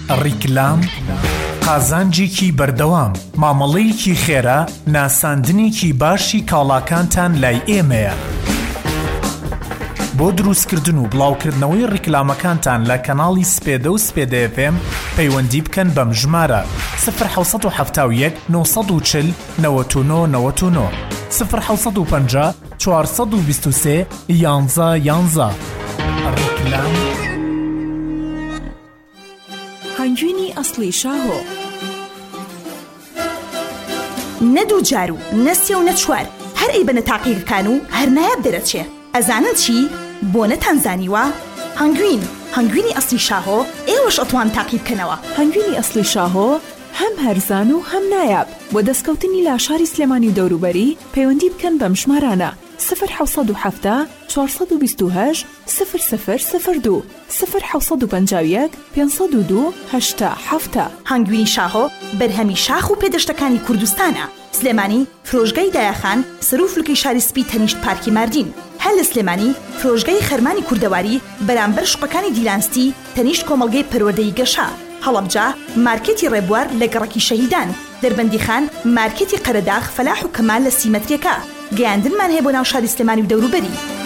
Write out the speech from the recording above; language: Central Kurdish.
ڕیکلام قازانجێکی بەردەوام مامەڵەیەکی خێرا ناساندنێکی باشی کاڵاکانتان لای ئێمەیە. بۆ دروستکردن و بڵاوکردنەوەی ڕیکلامەکانتان لە کەناڵی سپێدە و سپێدە FM پەیوەندی بکەن بەم ژمارە 1970 940 99 99 1950 423 11 11. ڕیکلام. هەنگوینی ئەسڵی شاهۆ نەدوو جار و نەسێ و نەچوار هەر ئەی بەنە تاقیەکان و هەر نایاب دەرەچێ ئەزانن چی؟ بۆ نەتانزانیوە؟ هەنگوینی ئەسڵی شاهۆ ئێوەش ئەتوان تاقی بکەنەوە. هەنگوینی ئەسڵی شاهۆ هەم هەرزان و هەم نایاب بۆ دەستکەوتنی لاشاری سلێمانی و دەوروبەری پەیوەندی بکەن بەم ژمارانە 1970 428 0002 1950 502 8 هەنگوینی شاهۆ بەرهەمی شاخ و پێدەشتەکانی کوردستانە. سلێمانی فرۆژگای دایەخان سەر و فلکەی شاری سپی تەنیشت پارکی ماردین. هەل لە سلێمانی فرۆژگای خەرمانی کوردەواری بەرامبەر شوقەکانی دیلانستی تەنیشت کۆمەڵگەی پەروەردەی گەشا. هەڵەبجا مارکێتی ڕێبوار لە گەڕەکی شەهیدان. دەربەندی خان مارکێتی قەرەداغ فەلاح و کەمال لە سیمەتریەکە. گەیاندنمان هەیە بۆ ناو شاری سلێمانی و دەوروبەری.